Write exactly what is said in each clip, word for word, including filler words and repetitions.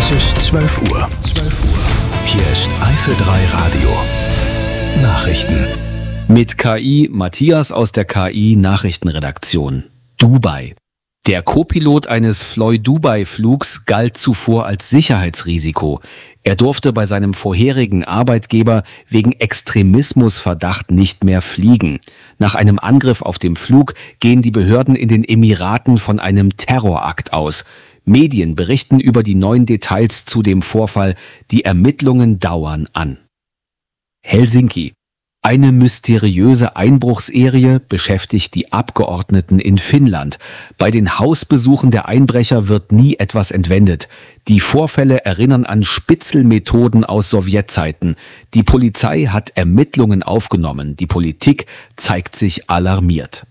Es ist zwölf Uhr. Hier ist Eifel drei Radio. Nachrichten. Mit K I Matthias aus der K I-Nachrichtenredaktion. Dubai. Der Co-Pilot eines Fly-Dubai-Flugs galt zuvor als Sicherheitsrisiko. Er durfte bei seinem vorherigen Arbeitgeber wegen Extremismusverdacht nicht mehr fliegen. Nach einem Angriff auf dem Flug gehen die Behörden in den Emiraten von einem Terrorakt aus. Medien berichten über die neuen Details zu dem Vorfall. Die Ermittlungen dauern an. Helsinki. Eine mysteriöse Einbruchsserie beschäftigt die Abgeordneten in Finnland. Bei den Hausbesuchen der Einbrecher wird nie etwas entwendet. Die Vorfälle erinnern an Spitzelmethoden aus Sowjetzeiten. Die Polizei hat Ermittlungen aufgenommen. Die Politik zeigt sich alarmiert.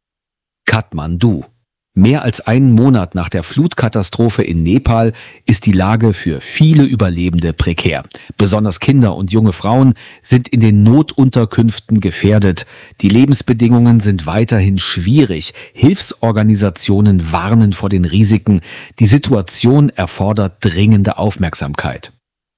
Kathmandu. Mehr als einen Monat nach der Flutkatastrophe in Nepal ist die Lage für viele Überlebende prekär. Besonders Kinder und junge Frauen sind in den Notunterkünften gefährdet. Die Lebensbedingungen sind weiterhin schwierig. Hilfsorganisationen warnen vor den Risiken. Die Situation erfordert dringende Aufmerksamkeit.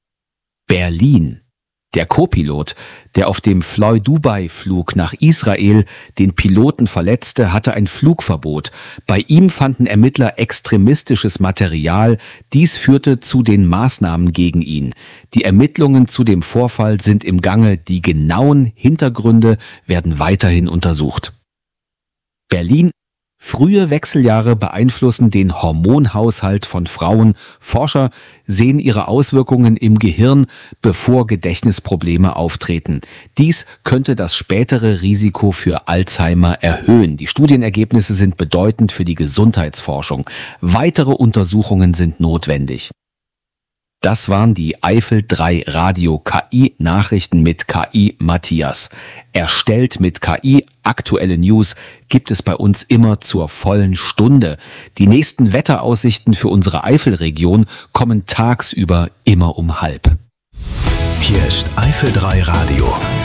Berlin. Der Co-Pilot, der auf dem Fly-Dubai-Flug nach Israel den Piloten verletzte, hatte ein Flugverbot. Bei ihm fanden Ermittler extremistisches Material. Dies führte zu den Maßnahmen gegen ihn. Die Ermittlungen zu dem Vorfall sind im Gange. Die genauen Hintergründe werden weiterhin untersucht. Berlin. Frühe Wechseljahre beeinflussen den Hormonhaushalt von Frauen. Forscher sehen ihre Auswirkungen im Gehirn, bevor Gedächtnisprobleme auftreten. Dies könnte das spätere Risiko für Alzheimer erhöhen. Die Studienergebnisse sind bedeutend für die Gesundheitsforschung. Weitere Untersuchungen sind notwendig. Das waren die Eifel drei Radio K I-Nachrichten mit K I Matthias. Erstellt mit K I, aktuelle News gibt es bei uns immer zur vollen Stunde. Die nächsten Wetteraussichten für unsere Eifelregion kommen tagsüber immer um halb. Hier ist Eifel drei Radio.